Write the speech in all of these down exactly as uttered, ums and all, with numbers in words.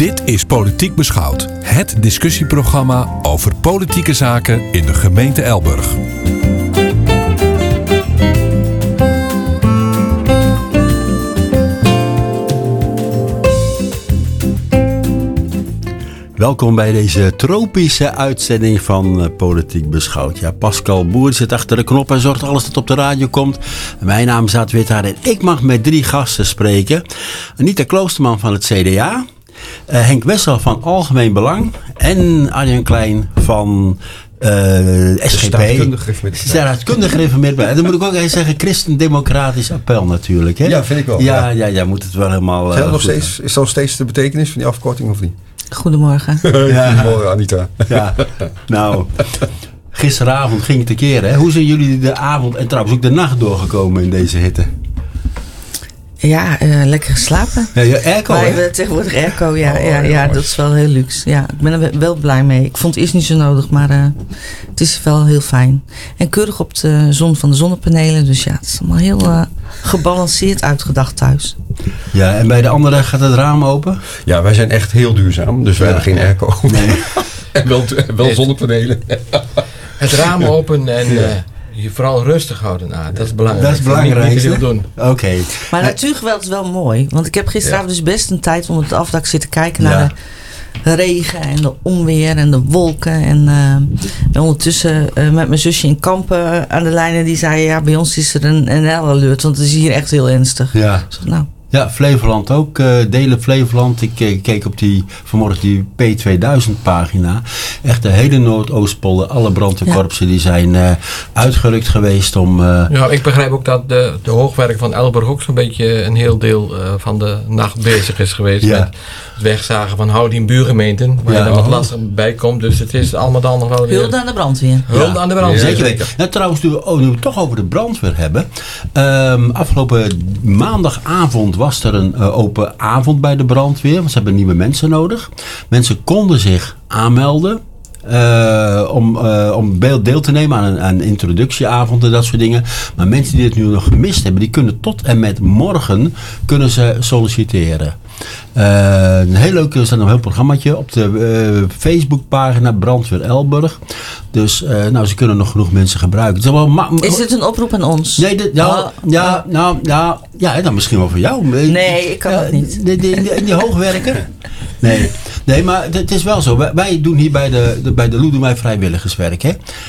Dit is Politiek Beschouwd, het discussieprogramma over politieke zaken in de gemeente Elburg. Welkom bij deze tropische uitzending van uh, Politiek Beschouwd. Ja, Pascal Boer zit achter de knop en zorgt alles dat op de radio komt. Mijn naam is Aad Withaar en ik mag met drie gasten spreken. Anita Kloosterman van het C D A. Uh, Henk Wessel van Algemeen Belang. En Arjen Klein van uh, S G P. Staatskundig gereformeerd bij. En dan moet ik ook even zeggen, Christen-Democratisch Appel natuurlijk. Hè? Ja, vind ik wel. Ja, ja, ja, moet het wel helemaal... Uh, nog steeds, is dat nog steeds de betekenis van die afkorting of niet? Goedemorgen. Ja. Goedemorgen, Anita. Ja, nou, gisteravond ging het een keer, hè? Hoe zijn jullie de avond en trouwens ook de nacht doorgekomen in deze hitte? Ja, uh, lekker geslapen. Ja, ja, airco, Wij hè? hebben tegenwoordig airco, ja, Oh, ja, ja, dat is wel heel luxe. Ja, ik ben er wel blij mee. Ik vond het eerst niet zo nodig, maar uh, het is wel heel fijn. En keurig op de zon van de zonnepanelen, dus ja, het is allemaal heel uh, gebalanceerd uitgedacht thuis. Ja, en bij de andere gaat het raam open? Ja, wij zijn echt heel duurzaam, dus wij Ja. hebben geen airco. Nee. En wel, wel zonnepanelen. Het raam open en uh, je vooral rustig houden. Ah, dat is belangrijk. Dat is belangrijk. Niet, niet te veel doen. Oké. Okay. Maar natuurgeweld is wel mooi. Want ik heb gisteravond Ja. dus best een tijd onder het afdak zitten kijken naar Ja. de regen en de onweer en de wolken. En uh, ondertussen uh, met mijn zusje in Kampen aan de lijn. En die zei, ja, bij ons is er een N L-alert. Want het is hier echt heel ernstig. Ja. Ik zeg, nou... Ja, Flevoland ook. Uh, delen Flevoland. Ik uh, keek op die vanmorgen die P tweeduizend pagina. Echt de hele Noordoostpolder. Alle brandweerkorpsen ja. die zijn uh, uitgerukt geweest om... Uh, ja, ik begrijp ook dat de, de hoogwerk van Elburg ook zo'n beetje een heel deel uh, van de nacht bezig is geweest. Ja. Met het wegzagen van hout in buurgemeenten. Waar Ja. je dan wat lastig bij komt. Dus het is allemaal dan nog wel weer... Hulde aan de brandweer. Hulde ja. aan de brandweer. Zeker weten. Nou, trouwens, nu we, oh, nu we het toch over de brandweer hebben. Um, afgelopen maandagavond was er een uh, open avond bij de brandweer. Want ze hebben nieuwe mensen nodig. Mensen konden zich aanmelden. Uh, om, uh, om deel te nemen aan een, aan een introductieavond en dat soort dingen. Maar mensen die het nu nog gemist hebben, die kunnen tot en met morgen kunnen ze solliciteren. Uh, een heel leuk, er staat een heel programmaatje op de uh, Facebookpagina Brandweer Elburg. Dus uh, nou, ze kunnen nog genoeg mensen gebruiken. Het is, wel ma- Is dit een oproep aan ons? Nee, dit, ja, Oh, ja, oh. nou, ja, ja, dan misschien wel voor jou. Nee, ik kan ja, dat niet. Die, die, die, die hoogwerker? Nee. Nee, maar het is wel zo. Wij, wij doen hier bij de, de, bij de L O E doen wij vrijwilligerswerk. Hè?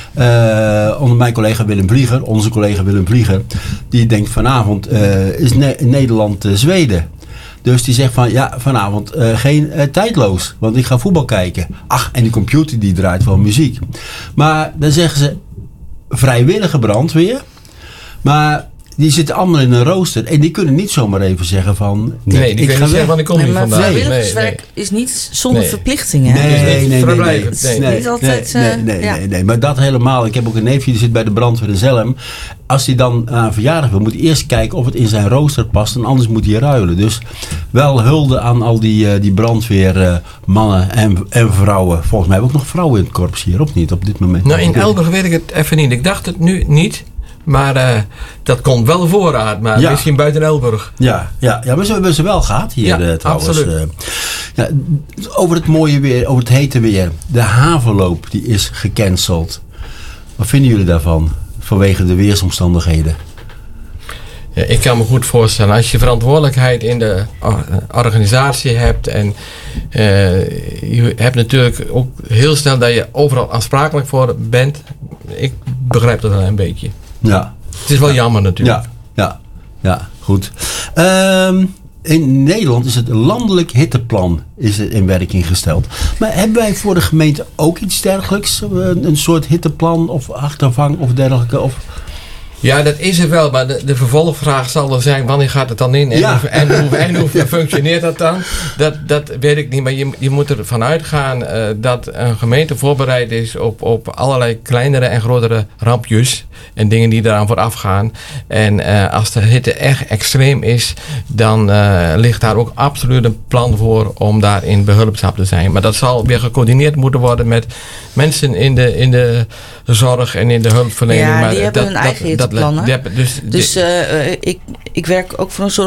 Uh, onder mijn collega Willem Vlieger, onze collega Willem Vlieger, die denkt vanavond uh, is ne- Nederland uh, Zweden. Dus die zegt van, ja, vanavond uh, geen uh, tijdloos, want ik ga voetbal kijken. Ach, en die computer die draait wel muziek. Maar dan zeggen ze vrijwillige brandweer, maar die zitten allemaal in een rooster en die kunnen niet zomaar even zeggen van... Nee, nee die ik kunnen ga niet zeggen van ik kom Nee, niet maar vandaag. vrijwilligerswerk Nee, nee. is niet zonder Nee. verplichtingen. Nee, Het is nee, niet nee, nee, nee. vrijblijvend, nee. Nee, Niet altijd, nee, uh, nee, nee, ja. nee, nee, maar dat helemaal. Ik heb ook een neefje die zit bij de brandweer in Zelhem. Als hij dan aan verjaardag wil, moet hij eerst kijken of het in zijn rooster past en anders moet hij ruilen. Dus wel hulde aan al die, uh, die brandweermannen uh, en, en vrouwen. Volgens mij hebben we ook nog vrouwen in het korps hier, of niet, op dit moment? Nou, in Elburg weet ik het even niet. Ik dacht het nu niet. Maar uh, dat komt wel voorraad. Maar Ja. misschien buiten Elburg. Ja, ja, ja, maar ze hebben ze wel gehad hier Ja, uh, trouwens. absoluut. Uh, ja, over het mooie weer, over het hete weer. De havenloop die is gecanceld. Wat vinden jullie daarvan? Vanwege de weersomstandigheden. Ja, ik kan me goed voorstellen. Als je verantwoordelijkheid in de or- organisatie hebt. En uh, je hebt natuurlijk ook heel snel dat je overal aansprakelijk voor bent. Ik begrijp dat wel een beetje. Ja. Het is wel jammer natuurlijk. Ja, ja, ja, goed. Um, in Nederland is het landelijk hitteplan is in werking gesteld. Maar hebben wij voor de gemeente ook iets dergelijks? Een soort hitteplan of achtervang of dergelijke? Of... Ja, dat is er wel, maar de, de vervolgvraag zal er zijn, wanneer gaat het dan in en, Ja. hoe, en, hoe, en hoe functioneert dat dan? Dat, dat weet ik niet, maar je, je moet ervan uitgaan uh, dat een gemeente voorbereid is op, op allerlei kleinere en grotere rampjes en dingen die eraan vooraf gaan. En uh, als de hitte echt extreem is, dan uh, ligt daar ook absoluut een plan voor om daarin behulpzaam te zijn. Maar dat zal weer gecoördineerd moeten worden met mensen in de, in de zorg en in de hulpverlening. Ja, maar die hebben dat, hun eigen dat, dat, hitteplannen. die hebben, dus Dus uh, ik, ik werk ook voor een zorg.